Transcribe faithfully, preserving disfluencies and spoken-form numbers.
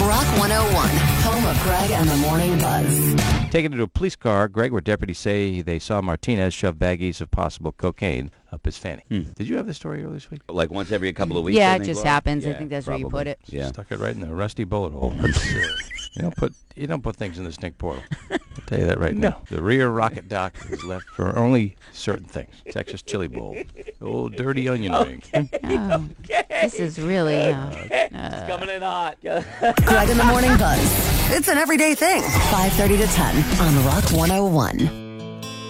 Rock one oh one, home of Greg and the Morning Buzz. Taken into a police car, Greg, where deputies say they saw Martinez shove baggies of possible cocaine up his fanny. Hmm. Did you have this story earlier this week? Like once every couple of weeks? Yeah, I it think, just Laura? happens. Yeah, I think that's probably. where you put it. Yeah. Stuck it right in the rusty bullet hole. you don't put you don't put things in the stink portal. I'll tell you that right now. The rear rocket dock is left for only certain things. Texas chili bowl, old dirty onion ring. Oh, this is really. Uh, It's coming in hot. Greg and the Morning Buzz. It's an everyday thing. five thirty to ten on Rock one oh one.